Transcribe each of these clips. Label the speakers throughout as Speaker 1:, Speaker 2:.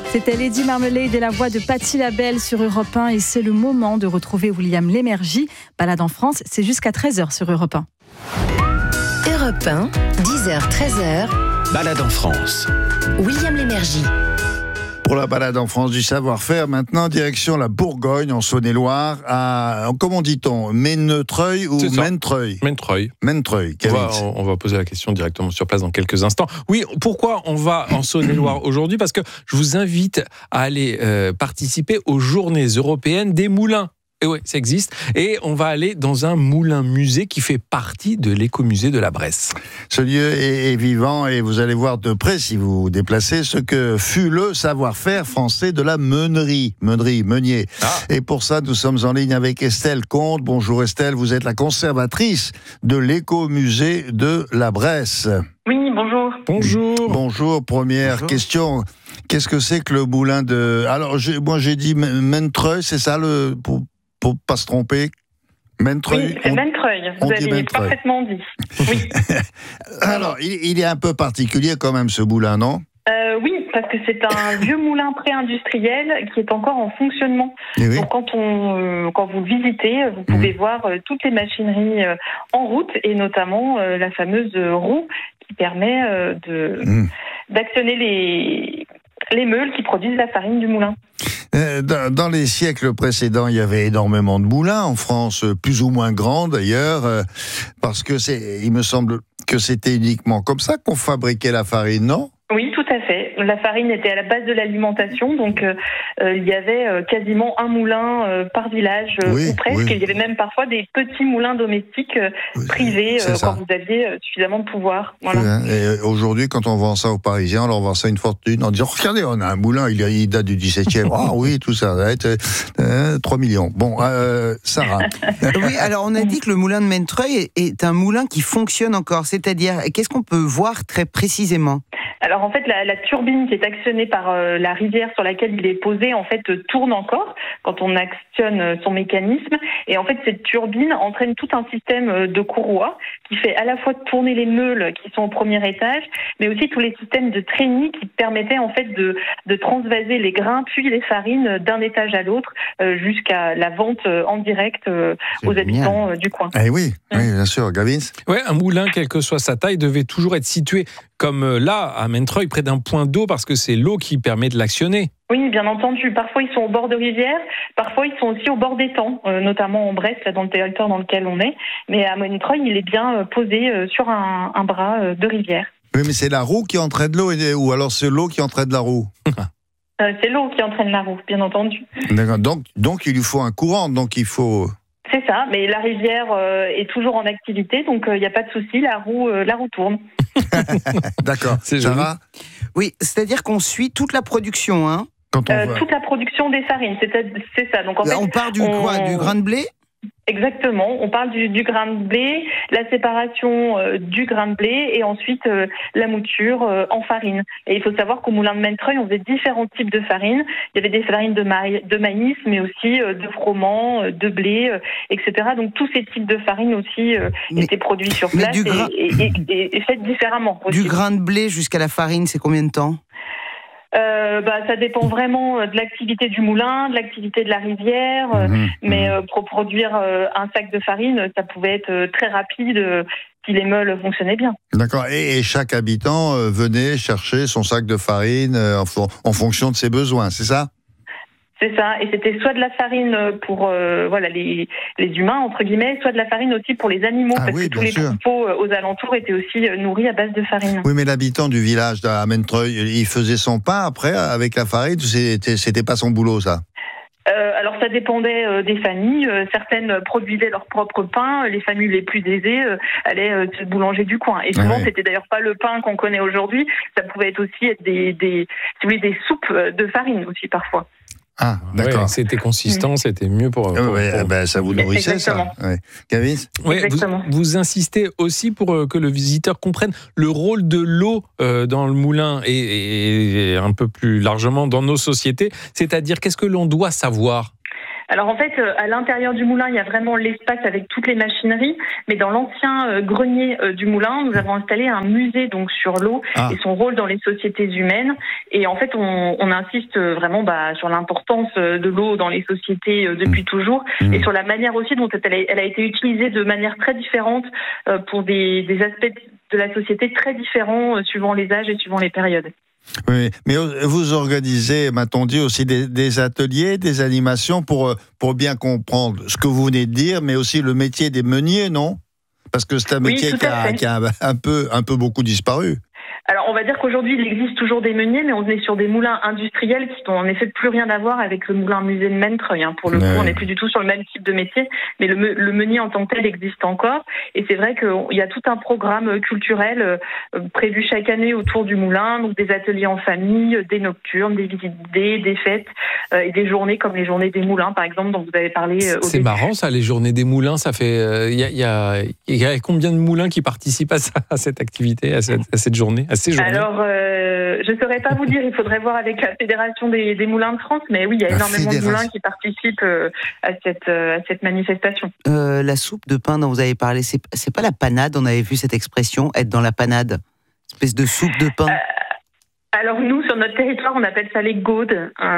Speaker 1: C'était Lady Marmalade et la voix de Patti LaBelle sur Europe 1 et c'est le moment de retrouver William Lémergie. Balade en France, c'est jusqu'à 13h sur Europe 1.
Speaker 2: Europe 1, 10h-13h.
Speaker 3: Balade en France.
Speaker 2: William Lémergie.
Speaker 4: Pour la balade en France du savoir-faire, maintenant direction la Bourgogne en Saône-et-Loire, à, comment dit-on, Ménetreuil ou Mentreuil?
Speaker 3: Mentreuil. On va poser la question directement sur place dans quelques instants. Oui, pourquoi on va en Saône-et-Loire aujourd'hui? Parce que je vous invite à aller participer aux Journées européennes des moulins. Et oui, ça existe. Et on va aller dans un moulin-musée qui fait partie de l'écomusée de la Bresse.
Speaker 4: Ce lieu est vivant et vous allez voir de près, si vous vous déplacez, ce que fut le savoir-faire français de la meunerie. Meunier. Et pour ça, nous sommes en ligne avec Estelle Comte. Bonjour Estelle, vous êtes la conservatrice de l'écomusée de la Bresse.
Speaker 5: Oui, bonjour.
Speaker 4: Bonjour, première question. Qu'est-ce que c'est que le moulin de... Alors, moi j'ai dit Mentreuil, c'est ça pour pas se tromper? Mentreuil.
Speaker 5: Oui, c'est Mentreuil. Vous avez parfaitement dit. Oui.
Speaker 4: Alors, il est un peu particulier quand même ce moulin, non?
Speaker 5: Oui, parce que c'est un vieux moulin pré-industriel qui est encore en fonctionnement. Oui. Donc quand vous le visitez, vous pouvez voir toutes les machineries en route et notamment la fameuse roue qui permet d'actionner les meules qui produisent la farine du moulin.
Speaker 4: Dans les siècles précédents, il y avait énormément de moulins en France, plus ou moins grands d'ailleurs, parce que il me semble que c'était uniquement comme ça qu'on fabriquait la farine, non ?
Speaker 5: Oui, tout à fait. La farine était à la base de l'alimentation, donc il y avait quasiment un moulin par village, ou presque. Oui. Il y avait même parfois des petits moulins domestiques privés quand vous aviez suffisamment de pouvoir. Voilà.
Speaker 4: Et aujourd'hui, quand on vend ça aux Parisiens, on leur vend ça une fortune en disant « Regardez, on a un moulin, il date du 17e. » Ah oui, tout ça, ça va être 3 millions. Bon, Sarah.
Speaker 6: Oui, alors on a dit que le moulin de Mentreuil est un moulin qui fonctionne encore. C'est-à-dire, qu'est-ce qu'on peut voir très précisément ?
Speaker 5: Alors en fait, la turbine qui est actionnée par la rivière sur laquelle il est posé, en fait, tourne encore quand on actionne son mécanisme. Et en fait, cette turbine entraîne tout un système de courroies qui fait à la fois tourner les meules qui sont au premier étage, mais aussi tous les systèmes de treillis qui permettaient en fait de transvaser les grains puis les farines d'un étage à l'autre jusqu'à la vente en direct aux habitants du coin.
Speaker 4: Eh oui, bien sûr. Gavin ?
Speaker 3: Ouais, un moulin, quelle que soit sa taille, devait toujours être situé comme là, à Mentreuil, près d'un point d'eau, parce que c'est l'eau qui permet de l'actionner.
Speaker 5: Oui, bien entendu. Parfois, ils sont au bord de rivières, parfois, ils sont aussi au bord d'étangs, notamment en Bresse, là, dans le territoire dans lequel on est. Mais à Mentreuil, il est bien posé sur un bras de rivière.
Speaker 4: Oui, mais c'est la roue qui entraîne l'eau, ou alors c'est l'eau qui entraîne la roue?
Speaker 5: C'est l'eau qui entraîne la roue, bien entendu.
Speaker 4: D'accord. Donc, il lui faut un courant, donc il faut...
Speaker 5: C'est ça, mais la rivière est toujours en activité, donc il n'y a pas de souci, la roue tourne.
Speaker 4: D'accord. C'est Sarah ?
Speaker 6: Oui, c'est-à-dire qu'on suit toute la production, hein ?
Speaker 5: Toute la production des farines, c'est ça. Donc en fait,
Speaker 6: on part du grain de blé ?
Speaker 5: Exactement, on parle du grain de blé, la séparation du grain de blé et ensuite la mouture en farine. Et il faut savoir qu'au moulin de Mentreuil, on faisait différents types de farines. Il y avait des farines de maïs, mais aussi de froment, de blé, etc. Donc tous ces types de farines aussi étaient produits sur place et faits différemment.
Speaker 6: Du grain de blé jusqu'à la farine, c'est combien de temps ?
Speaker 5: Ça dépend vraiment de l'activité du moulin, de l'activité de la rivière, mais pour produire un sac de farine, ça pouvait être très rapide si les meules fonctionnaient bien.
Speaker 4: D'accord, et chaque habitant venait chercher son sac de farine en fonction de ses besoins, c'est ça ?
Speaker 5: C'est ça, et c'était soit de la farine pour les humains, entre guillemets, soit de la farine aussi pour les animaux, parce que tous les troupeaux aux alentours étaient aussi nourris à base de farine.
Speaker 4: Oui, mais l'habitant du village à Mentreuil, il faisait son pain après avec la farine, c'était pas son boulot ça ?
Speaker 5: Alors ça dépendait des familles, certaines produisaient leur propre pain, les familles les plus aisées allaient chez le boulanger du coin. Et souvent c'était d'ailleurs pas le pain qu'on connaît aujourd'hui, ça pouvait être aussi des soupes de farine aussi parfois.
Speaker 4: Ah, d'accord.
Speaker 3: Ouais, c'était consistant, c'était mieux pour
Speaker 4: ça vous nourrissait.
Speaker 5: Exactement.
Speaker 4: Ça. Ouais. Gavin ?
Speaker 3: Vous insistez aussi pour que le visiteur comprenne le rôle de l'eau dans le moulin et un peu plus largement dans nos sociétés, c'est-à-dire qu'est-ce que l'on doit savoir ?
Speaker 5: Alors en fait, à l'intérieur du moulin, il y a vraiment l'espace avec toutes les machineries, mais dans l'ancien grenier du moulin, nous avons installé un musée donc sur l'eau et son rôle dans les sociétés humaines. Et en fait, on insiste vraiment sur l'importance de l'eau dans les sociétés depuis toujours, et sur la manière aussi dont elle a été utilisée de manière très différente pour des aspects de la société très différents suivant les âges et suivant les périodes.
Speaker 4: Oui, mais vous organisez, m'a-t-on dit, aussi des ateliers, des animations pour bien comprendre ce que vous venez de dire, mais aussi le métier des meuniers, non ? Parce que c'est un métier qui a un peu beaucoup disparu.
Speaker 5: Alors, on va dire qu'aujourd'hui, il existe toujours des meuniers, mais on est sur des moulins industriels qui n'ont en effet plus rien à voir avec le moulin musée de Montreuil. Pour le coup, on n'est plus du tout sur le même type de métier, mais le meunier en tant que tel existe encore. Et c'est vrai qu'il y a tout un programme culturel prévu chaque année autour du moulin, donc des ateliers en famille, des nocturnes, des visites guidées, des fêtes et des journées comme les journées des moulins, par exemple, dont vous avez parlé.
Speaker 3: C'est marrant ça, les journées des moulins. Ça fait, il y a combien de moulins qui participent à cette activité, à cette journée?
Speaker 5: Alors, je ne saurais pas vous dire, il faudrait voir avec la Fédération des moulins de France, mais oui, il y a énormément de moulins qui participent à cette manifestation.
Speaker 6: La soupe de pain dont vous avez parlé, c'est pas la panade, on avait vu cette expression, être dans la panade, espèce de soupe de pain.
Speaker 5: Alors nous, sur notre territoire, on appelle ça les gaudes.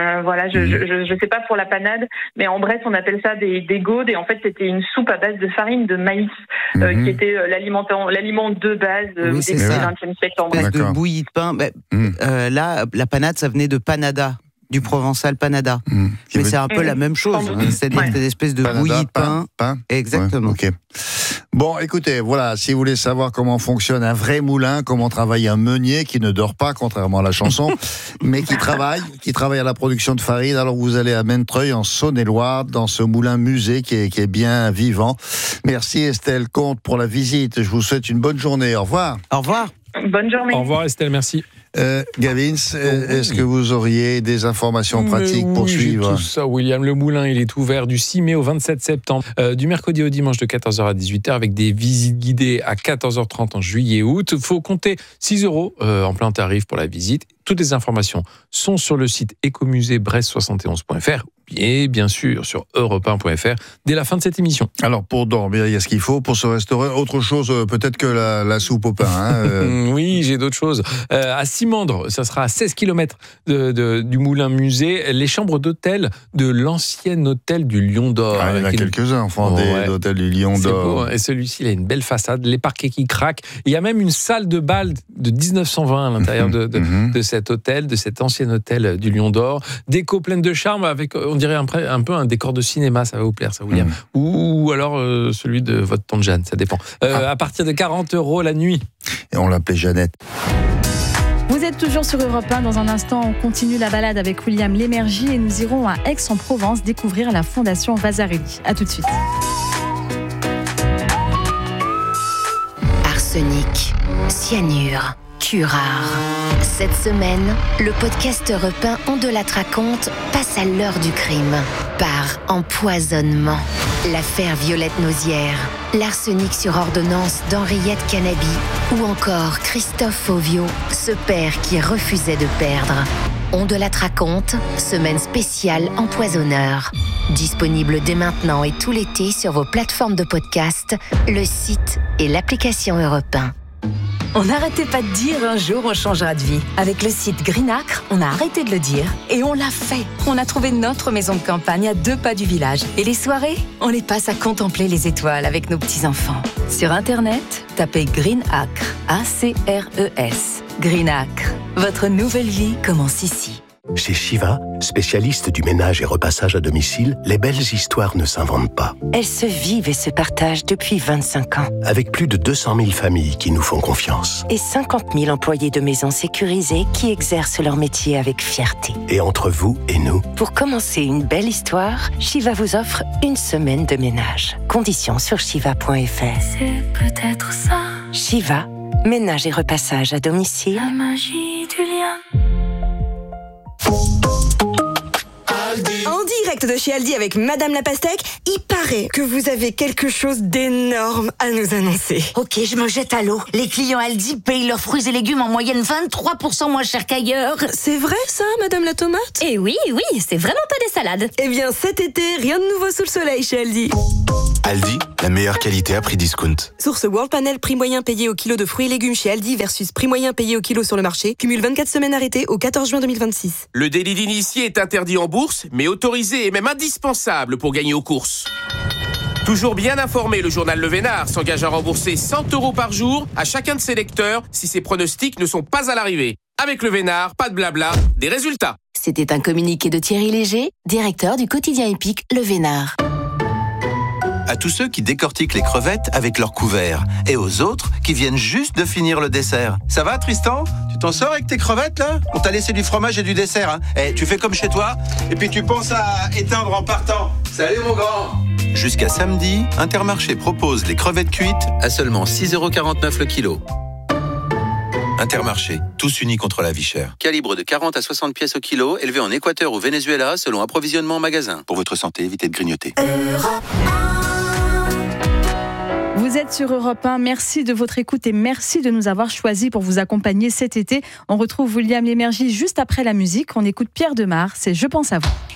Speaker 5: Je sais pas pour la panade, mais en Bresse, on appelle ça des gaudes. Et en fait, c'était une soupe à base de farine de maïs, qui était l'aliment de base au début du XXe siècle en Bresse.
Speaker 6: De bouillie de pain. Là, la panade, ça venait de panada, du provençal panada. Mais c'est un peu la même chose. C'est-à-dire cette espèce de bouillie de pain. Exactement.
Speaker 4: Ouais, okay. Bon, écoutez, voilà, si vous voulez savoir comment fonctionne un vrai moulin, comment travaille un meunier qui ne dort pas, contrairement à la chanson, mais qui travaille à la production de farine, alors vous allez à Montreuil, en Saône-et-Loire, dans ce moulin musée qui est bien vivant. Merci Estelle Comte pour la visite. Je vous souhaite une bonne journée. Au revoir.
Speaker 6: Au revoir.
Speaker 5: Bonne journée.
Speaker 3: Au revoir Estelle, merci.
Speaker 4: Gavin, est-ce que vous auriez des informations pratiques pour suivre
Speaker 3: tout ça, William. Le moulin, il est ouvert du 6 mai au 27 septembre, du mercredi au dimanche de 14h à 18h, avec des visites guidées à 14h30 en juillet et août. Il faut compter 6 € en plein tarif pour la visite. Toutes les informations sont sur le site écomusée-brest71.fr et bien sûr sur europe1.fr dès la fin de cette émission.
Speaker 4: Alors pour dormir, il y a ce qu'il faut. Pour se restaurer, autre chose peut-être que la soupe au pain.
Speaker 3: Oui, j'ai d'autres choses. À Simandre, ça sera à 16 km du moulin musée, les chambres d'hôtel de l'ancien hôtel du Lion d'Or.
Speaker 4: Il y en a quelques-uns, d'hôtel du Lion d'Or.
Speaker 3: C'est beau, et celui-ci, il a une belle façade, les parquets qui craquent. Il y a même une salle de bal de 1920 à l'intérieur de cet hôtel, de cet ancien hôtel du Lion d'Or. Déco pleine de charme avec, on dirait un peu un décor de cinéma, ça va vous plaire, ça, William. Ou alors celui de votre tante Jeanne, ça dépend. À partir de 40 € la nuit.
Speaker 4: Et on l'appelait Jeannette.
Speaker 1: Vous êtes toujours sur Europe 1. Dans un instant, on continue la balade avec William Lémergie et nous irons à Aix-en-Provence découvrir la Fondation Vasarely. À tout de suite.
Speaker 2: Arsenic, cyanure, curare. Cette semaine, le podcast Europe 1 On de la raconte passe à l'heure du crime. Par empoisonnement. L'affaire Violette Nausière, l'arsenic sur ordonnance d'Henriette Canabi ou encore Christophe Fauvio, ce père qui refusait de perdre. On de la raconte, semaine spéciale empoisonneur. Disponible dès maintenant et tout l'été sur vos plateformes de podcast, le site et l'application Europe 1.
Speaker 7: On n'arrêtait pas de dire un jour on changera de vie. Avec le site Greenacre, on a arrêté de le dire et on l'a fait. On a trouvé notre maison de campagne à 2 pas du village. Et les soirées, on les passe à contempler les étoiles avec nos petits-enfants. Sur Internet, tapez Greenacre, A-C-R-E-S. Greenacre, votre nouvelle vie commence ici.
Speaker 8: Chez Shiva, spécialiste du ménage et repassage à domicile, les belles histoires ne s'inventent pas.
Speaker 7: Elles se vivent et se partagent depuis 25 ans.
Speaker 8: Avec plus de 200 000 familles qui nous font confiance.
Speaker 7: Et 50 000 employés de maisons sécurisées qui exercent leur métier avec fierté.
Speaker 8: Et entre vous et nous,
Speaker 7: pour commencer une belle histoire, Shiva vous offre une semaine de ménage. Conditions sur shiva.fr.
Speaker 9: C'est peut-être ça.
Speaker 7: Shiva, ménage et repassage à domicile.
Speaker 9: La magie du lien.
Speaker 7: En
Speaker 9: direct de chez Aldi avec Madame la Pastèque. Il paraît que vous avez quelque chose d'énorme à nous annoncer.
Speaker 10: Ok, je me jette à l'eau. Les clients Aldi payent leurs fruits et légumes en moyenne 23% moins cher qu'ailleurs.
Speaker 9: C'est vrai ça, Madame la Tomate?
Speaker 11: Eh oui, c'est vraiment pas des salades.
Speaker 9: Eh bien, cet été, rien de nouveau sous le soleil chez Aldi.
Speaker 12: Aldi, la meilleure qualité à prix discount.
Speaker 9: Source World Panel, prix moyen payé au kilo de fruits et légumes chez Aldi versus prix moyen payé au kilo sur le marché. Cumule 24 semaines arrêtées au 14 juin 2026.
Speaker 13: Le délit d'initié est interdit en bourse, mais autorisé et même indispensable pour gagner aux courses. Toujours bien informé, le journal Le Vénard s'engage à rembourser 100 € par jour à chacun de ses lecteurs si ses pronostics ne sont pas à l'arrivée. Avec Le Vénard, pas de blabla, des résultats.
Speaker 2: C'était un communiqué de Thierry Léger, directeur du quotidien épique Le Vénard.
Speaker 14: À tous ceux qui décortiquent les crevettes avec leur couvert et aux autres qui viennent juste de finir le dessert. Ça va, Tristan? Tu t'en sors avec tes crevettes, là? On t'a laissé du fromage et du dessert, hein? Eh, tu fais comme chez toi et puis tu penses à éteindre en partant. Salut, mon grand! Jusqu'à samedi, Intermarché propose les crevettes cuites à seulement 6,49 € le kilo. Intermarché, tous unis contre la vie chère. Calibre de 40 à 60 pièces au kilo, élevé en Équateur ou Venezuela selon approvisionnement en magasin. Pour votre santé, évitez de grignoter.
Speaker 1: Vous êtes sur Europe 1, merci de votre écoute et merci de nous avoir choisis pour vous accompagner cet été. On retrouve William Lémergie juste après la musique. On écoute Pierre Demar, c'est Je pense à vous.